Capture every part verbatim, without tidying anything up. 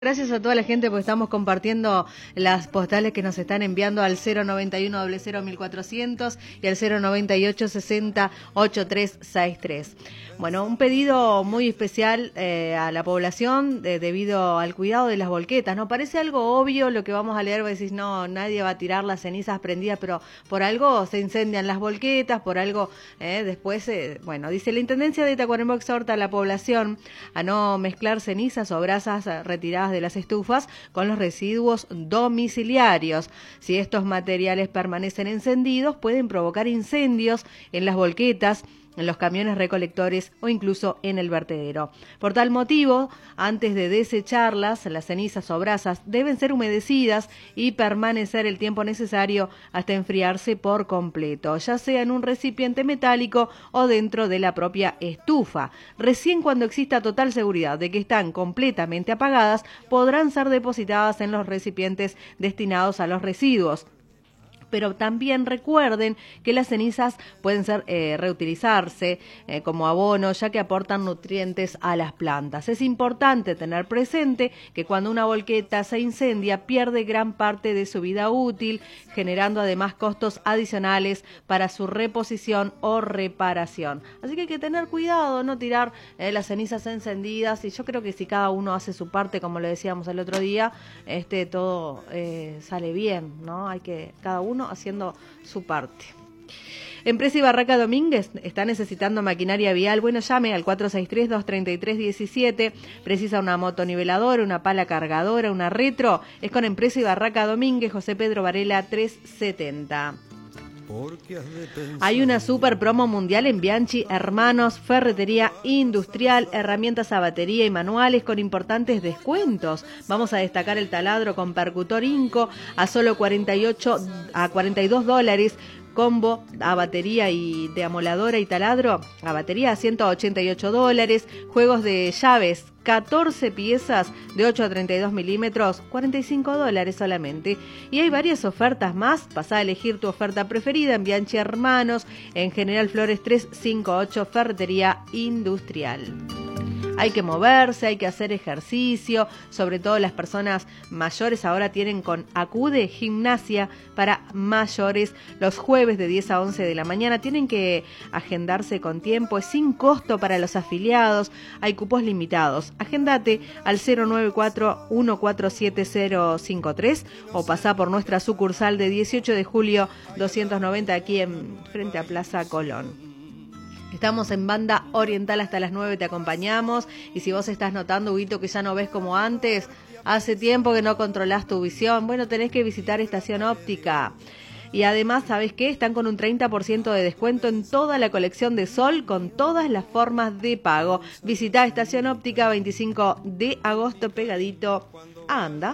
Gracias a toda la gente porque estamos compartiendo las postales que nos están enviando al cero noventa y uno cero cero mil cuatrocientos y al cero noventa y ocho sesenta ochenta y tres sesenta y tres. Bueno, un pedido muy especial eh, a la población de, debido al cuidado de las volquetas, ¿no? Parece algo obvio lo que vamos a leer, vos decís, no, nadie va a tirar las cenizas prendidas, pero por algo se incendian las volquetas, por algo eh, después, eh, bueno, dice la Intendencia de Tacuarembó exhorta a la población a no mezclar cenizas o brasas retiradas de las estufas con los residuos domiciliarios. Si estos materiales permanecen encendidos, pueden provocar incendios en las volquetas, en los camiones recolectores o incluso en el vertedero. Por tal motivo, antes de desecharlas, las cenizas o brasas deben ser humedecidas y permanecer el tiempo necesario hasta enfriarse por completo, ya sea en un recipiente metálico o dentro de la propia estufa. Recién cuando exista total seguridad de que están completamente apagadas, podrán ser depositadas en los recipientes destinados a los residuos. Pero también recuerden que las cenizas pueden ser eh, reutilizarse eh, como abono, ya que aportan nutrientes a las plantas. Es importante tener presente que cuando una volqueta se incendia, pierde gran parte de su vida útil, generando además costos adicionales para su reposición o reparación. Así que hay que tener cuidado, no tirar eh, las cenizas encendidas, y yo creo que si cada uno hace su parte, como lo decíamos el otro día, este todo eh, sale bien, ¿no? Hay que cada uno haciendo su parte. Empresa y Barraca Domínguez está necesitando maquinaria vial. Bueno, llame al cuatro seis tres, dos tres tres, uno siete. Precisa una motoniveladora, una pala cargadora, una retro. Es con Empresa y Barraca Domínguez, José Pedro Varela trescientos setenta. Hay una super promo mundial en Bianchi Hermanos, ferretería industrial, herramientas a batería y manuales con importantes descuentos. Vamos a destacar el taladro con percutor Inco a solo cuarenta y ocho a cuarenta y dos dólares. Combo a batería y de amoladora y taladro a batería a ciento ochenta y ocho dólares. Juegos de llaves, catorce piezas de ocho a treinta y dos milímetros, cuarenta y cinco dólares solamente. Y hay varias ofertas más. Pasá a elegir tu oferta preferida en Bianchi Hermanos, en General Flores trescientos cincuenta y ocho, ferretería industrial. Hay que moverse, hay que hacer ejercicio, sobre todo las personas mayores ahora tienen con Acude gimnasia para mayores los jueves de diez a once de la mañana. Tienen que agendarse con tiempo, es sin costo para los afiliados, hay cupos limitados. Agéndate al cero nueve cuatro, uno cuatro siete cero cinco tres o pasá por nuestra sucursal de dieciocho de julio doscientos noventa aquí en frente a Plaza Colón. Estamos en banda oriental hasta las nueve, te acompañamos. Y si vos estás notando, Huguito, que ya no ves como antes, hace tiempo que no controlás tu visión, bueno, tenés que visitar Estación Óptica. Y además, ¿sabés qué? Están con un treinta por ciento de descuento en toda la colección de sol con todas las formas de pago. Visitá Estación Óptica veinticinco de agosto, pegadito a Anda.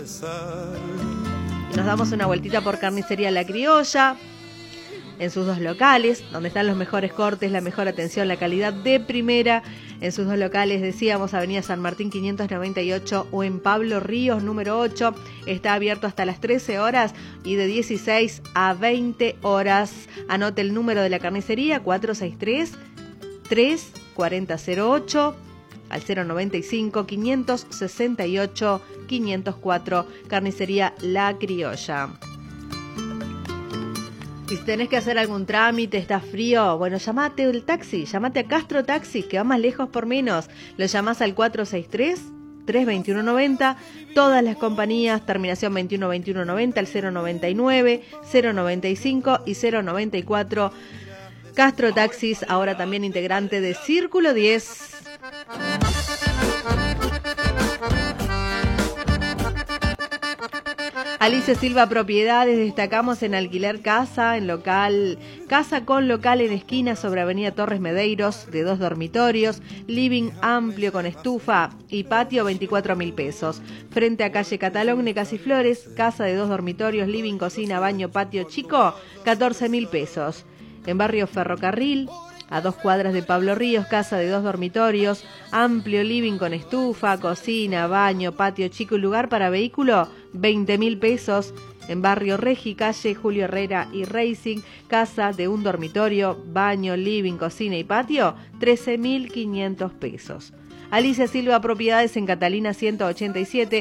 Y nos damos una vueltita por Carnicería La Criolla, en sus dos locales, donde están los mejores cortes, la mejor atención, la calidad de primera. En sus dos locales, decíamos, Avenida San Martín quinientos noventa y ocho o en Pablo Ríos número ocho. Está abierto hasta las trece horas y de dieciséis a veinte horas. Anote el número de la carnicería, cuatro seis tres, tres cuatro cero cero ocho, al cero noventa y cinco, quinientos sesenta y ocho, quinientos cuatro. Carnicería La Criolla. Y si tenés que hacer algún trámite, está frío, bueno, llamate el taxi, llamate a Castro Taxis, que va más lejos por menos. Lo llamás al cuatro seis tres, tres dos uno nueve cero, todas las compañías, terminación veintiuno veintiuno noventa, al cero noventa y nueve, cero noventa y cinco y cero noventa y cuatro. Castro Taxis, ahora también integrante de Círculo diez. Alice Silva Propiedades, destacamos en alquiler casa, en local, casa con local en esquina sobre Avenida Torres Medeiros, de dos dormitorios, living amplio con estufa y patio, veinticuatro mil pesos. Frente a calle Catalogne, Casi Flores, casa de dos dormitorios, living, cocina, baño, patio chico, catorce mil pesos. En barrio Ferrocarril, a dos cuadras de Pablo Ríos, casa de dos dormitorios, amplio living con estufa, cocina, baño, patio chico y lugar para vehículo, veinte mil pesos. En barrio Regi, calle Julio Herrera y Racing, casa de un dormitorio, baño, living, cocina y patio, trece mil quinientos pesos. Alicia Silva Propiedades en Catalina ciento ochenta y siete,